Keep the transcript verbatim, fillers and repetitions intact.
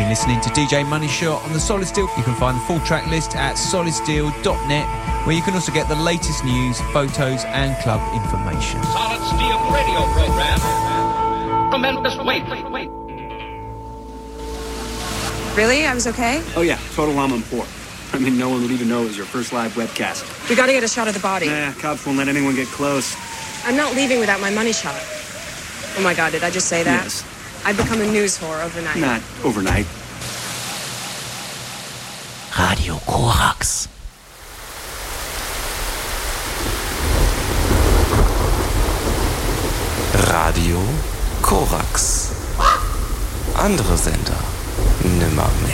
been listening to D J Money Shot on the Solid Steel. You can find the full track list at solid steel dot net, where you can also get the latest news, photos and club information. Solid Steel radio program. Tremendous weight. Really? I was okay? Oh yeah, total Llama Port. I mean, no one would even know it was your first live webcast. We gotta get a shot of the body. Nah, cops won't let anyone get close. I'm not leaving without my money shot. Oh my God, did I just say that? Yes. I'd become a news whore overnight. Not overnight. Radio Korax. Radio Korax. Andere Sender nimmer mehr.